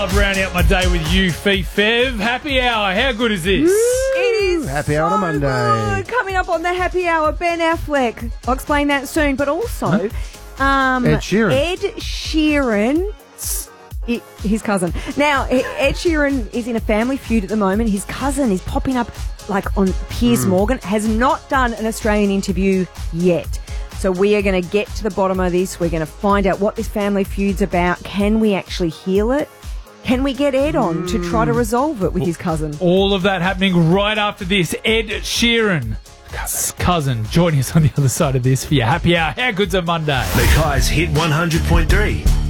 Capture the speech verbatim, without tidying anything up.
Love rounding up my day with you, Fee Fev. Happy hour. How good is this? It is Happy hour on a so Monday. good. Coming up on the happy hour, Ben Affleck. I'll explain that soon. But also, um, Ed Sheeran. Ed Sheeran, i- his cousin. Now, E- Ed Sheeran is in a family feud at the moment. His cousin is popping up like on Piers Morgan. Has not done an Australian interview yet. So we are going to get to the bottom of this. We're going to find out what this family feud's about. Can we actually heal it? Can we get Ed on to try to resolve it with his cousin? All of that happening right after this. Ed Sheeran, cousin, cousin joining us on the other side of this for your happy hour. How good's a Monday? Mackay's Hit one hundred point three.